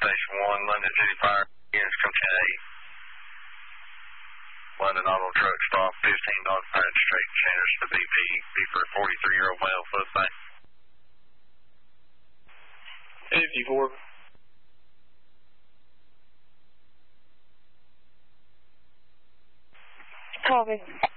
Station 1, London City Fire, units come 10-8. London Auto Truck Stop, 15 North Pine Street, Chandler's to BP, B for a 43-year-old male, suspect. 54. Copy.